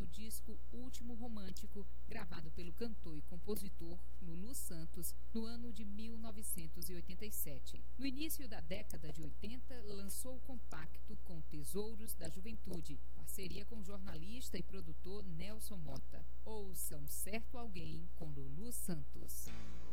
do disco Último Romântico, gravado pelo cantor e compositor Lulu Santos no ano de 1987. No início da década de 80, lançou o compacto com Tesouros da Juventude, parceria com o jornalista e produtor Nelson Mota. Ouça Um Certo Alguém com Lulu Santos.